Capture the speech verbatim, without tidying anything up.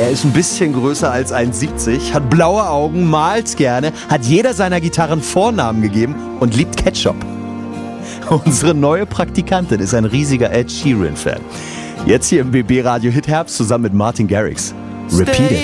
Er ist ein bisschen größer als eins siebzig, hat blaue Augen, malt gerne, hat jeder seiner Gitarren Vornamen gegeben und liebt Ketchup. Unsere neue Praktikantin ist ein riesiger Ed Sheeran-Fan. Jetzt hier im B B Radio Hit Herbst zusammen mit Martin Garrix. Repeat it.